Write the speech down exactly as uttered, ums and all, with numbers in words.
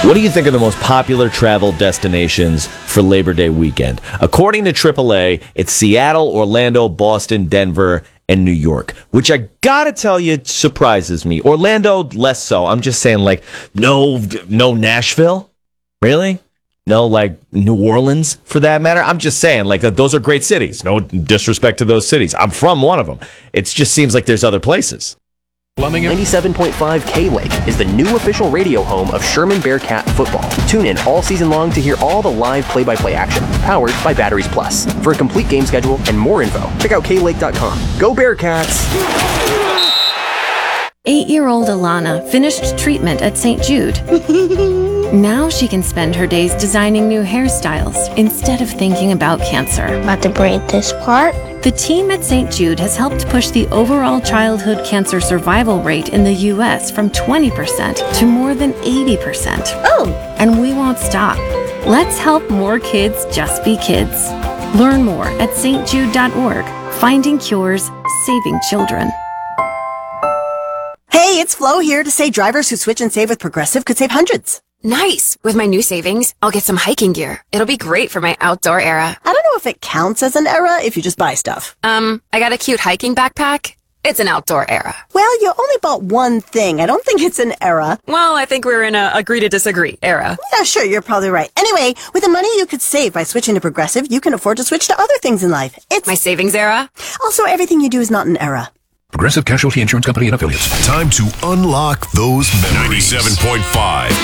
What do you think are the most popular travel destinations for Labor Day weekend? According to triple A, it's Seattle, Orlando, Boston, Denver, and New York, which I gotta tell you surprises me. Orlando, less so. I'm just saying, like, no, no Nashville? Really? No, like, New Orleans, for that matter? I'm just saying, like, those are great cities. No disrespect to those cities. I'm from one of them. It just seems like there's other places. ninety-seven point five K-Lake is the new official radio home of Sherman Bearcat football. Tune in all season long to hear all the live play-by-play action, powered by Batteries Plus. For a complete game schedule and more info, check out K Lake dot com. Go Bearcats! Eight-year-old Alana finished treatment at Saint Jude. Now she can spend her days designing new hairstyles instead of thinking about cancer. About to braid this part. The team at Saint Jude has helped push the overall childhood cancer survival rate in the U S from twenty percent to more than eighty percent. Oh! And we won't stop. Let's help more kids just be kids. Learn more at S T Jude dot org. Finding cures, saving children. Hey, it's Flo here to say drivers who switch and save with Progressive could save hundreds. Nice! With my new savings, I'll get some hiking gear. It'll be great for my outdoor era. I don't know if it counts as an era if you just buy stuff. Um, I got a cute hiking backpack. It's an outdoor era. Well, you only bought one thing. I don't think it's an era. Well, I think we're in a agree to disagree era. Yeah, sure, you're probably right. Anyway, with the money you could save by switching to Progressive, you can afford to switch to other things in life. It's my savings era. Also, everything you do is not an era. Progressive Casualty Insurance Company and Affiliates. Time to unlock those memories. ninety-seven point five